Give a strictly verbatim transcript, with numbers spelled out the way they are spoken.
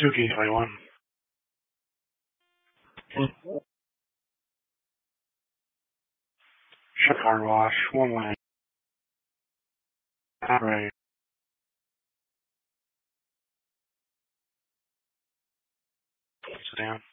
Dookie twenty-one. Shut car wash. One lane. Right. Sit down.